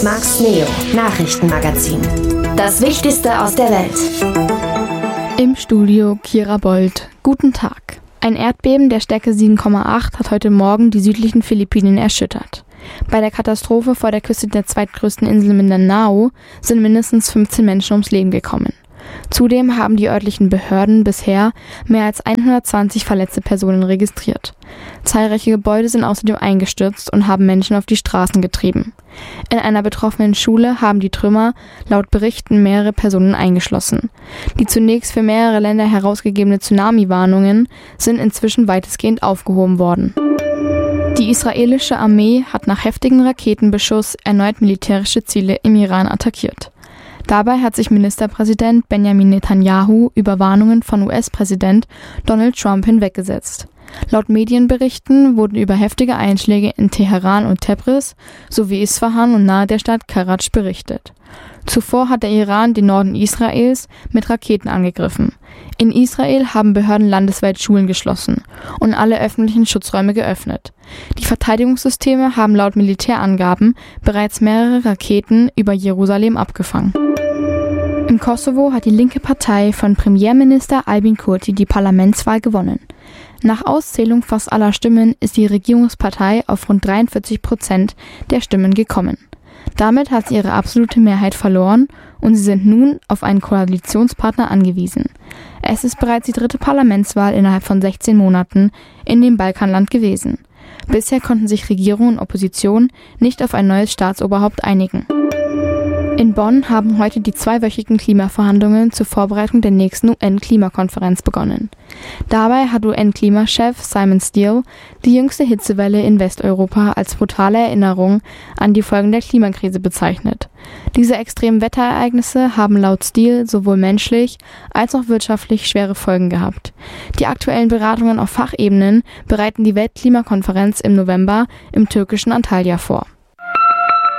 Marks Neo Nachrichtenmagazin. Das Wichtigste aus der Welt. Im Studio Kira Bold. Guten Tag. Ein Erdbeben der Stärke 7,8 hat heute Morgen die südlichen Philippinen erschüttert. Bei der Katastrophe vor der Küste der zweitgrößten Insel Mindanao sind mindestens 15 Menschen ums Leben gekommen. Zudem haben die örtlichen Behörden bisher mehr als 120 verletzte Personen registriert. Zahlreiche Gebäude sind außerdem eingestürzt und haben Menschen auf die Straßen getrieben. In einer betroffenen Schule haben die Trümmer laut Berichten mehrere Personen eingeschlossen. Die zunächst für mehrere Länder herausgegebene Tsunami-Warnungen sind inzwischen weitestgehend aufgehoben worden. Die israelische Armee hat nach heftigem Raketenbeschuss erneut militärische Ziele im Iran attackiert. Dabei hat sich Ministerpräsident Benjamin Netanyahu über Warnungen von US-Präsident Donald Trump hinweggesetzt. Laut Medienberichten wurden über heftige Einschläge in Teheran und Tabriz sowie Isfahan und nahe der Stadt Karaj berichtet. Zuvor hat der Iran den Norden Israels mit Raketen angegriffen. In Israel haben Behörden landesweit Schulen geschlossen und alle öffentlichen Schutzräume geöffnet. Die Verteidigungssysteme haben laut Militärangaben bereits mehrere Raketen über Jerusalem abgefangen. Im Kosovo hat die linke Partei von Premierminister Albin Kurti die Parlamentswahl gewonnen. Nach Auszählung fast aller Stimmen ist die Regierungspartei auf rund 43% der Stimmen gekommen. Damit hat sie ihre absolute Mehrheit verloren und sie sind nun auf einen Koalitionspartner angewiesen. Es ist bereits die dritte Parlamentswahl innerhalb von 16 Monaten in dem Balkanland gewesen. Bisher konnten sich Regierung und Opposition nicht auf ein neues Staatsoberhaupt einigen. In Bonn haben heute die zweiwöchigen Klimaverhandlungen zur Vorbereitung der nächsten UN-Klimakonferenz begonnen. Dabei hat UN-Klimachef Simon Stiell die jüngste Hitzewelle in Westeuropa als brutale Erinnerung an die Folgen der Klimakrise bezeichnet. Diese extremen Wetterereignisse haben laut Stiell sowohl menschlich als auch wirtschaftlich schwere Folgen gehabt. Die aktuellen Beratungen auf Fachebenen bereiten die Weltklimakonferenz im November im türkischen Antalya vor.